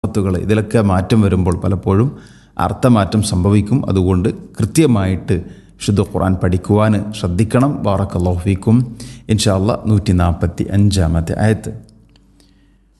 സൂറത്തുകൾ ഇതിലൊക്കെ മാറ്റം വരുമ്പോൾ പലപ്പോഴും അർത്ഥമാറ്റം സംഭവിക്കും. അതുകൊണ്ട് കൃത്യമായിട്ട് വിശുദ്ധ ഖുർആൻ പഠിക്കുവാൻ ശ്രദ്ധിക്കണം. ബാറക്കല്ലാഹു ഫീക്കും. ഇൻഷാ അല്ലാഹ് 145-ാമത്തെ ആയത്ത്.